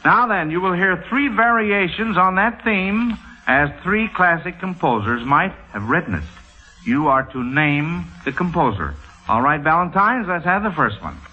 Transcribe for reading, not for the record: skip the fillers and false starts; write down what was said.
Now then, you will hear 3 variations on that theme as 3 classic composers might have written it. You are to name the composer. All right, Valentines, let's have the first one.